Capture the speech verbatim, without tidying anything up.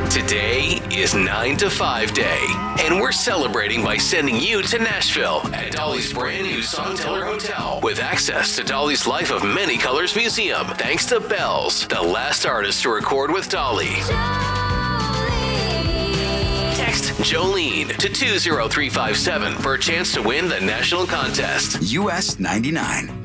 Today is nine to five Day, and we're celebrating by sending you to Nashville at Dolly's brand new Songteller Hotel with access to Dolly's Life of Many Colors Museum, thanks to Bells, the last artist to record with Dolly. Text Jolene to two zero three five seven for a chance to win the national contest. U S ninety-nine.